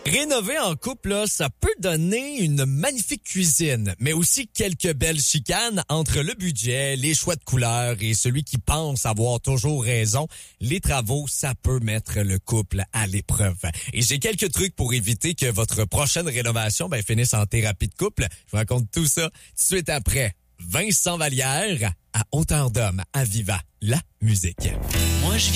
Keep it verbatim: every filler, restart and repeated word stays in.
Rénover en couple, là, ça peut donner une magnifique cuisine, mais aussi quelques belles chicanes entre le budget, les choix de couleurs et celui qui pense avoir toujours raison. Les travaux, ça peut mettre le couple à l'épreuve. Et j'ai quelques trucs pour éviter que votre prochaine rénovation ben, finisse en thérapie de couple. Je vous raconte tout ça tout de suite après. Vincent Vallière à Hauteur d'homme à Viva, la musique.